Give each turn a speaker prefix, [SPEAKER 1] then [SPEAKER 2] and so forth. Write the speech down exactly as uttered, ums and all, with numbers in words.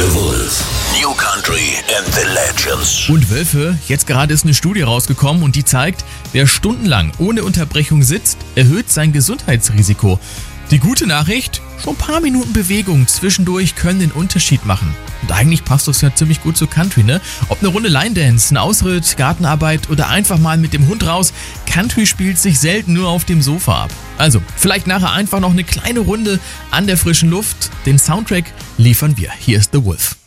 [SPEAKER 1] The Wolf. New Country and the Legends.
[SPEAKER 2] Und Wölfe, jetzt gerade ist eine Studie rausgekommen und die zeigt, wer stundenlang ohne Unterbrechung sitzt, erhöht sein Gesundheitsrisiko. Die gute Nachricht, schon ein paar Minuten Bewegung zwischendurch können den Unterschied machen. Und eigentlich passt das ja ziemlich gut zu Country, ne? Ob eine Runde Line Dance, ein Ausritt, Gartenarbeit oder einfach mal mit dem Hund raus, Country spielt sich selten nur auf dem Sofa ab. Also, vielleicht nachher einfach noch eine kleine Runde an der frischen Luft. Den Soundtrack liefern wir. Hier ist The Wolf.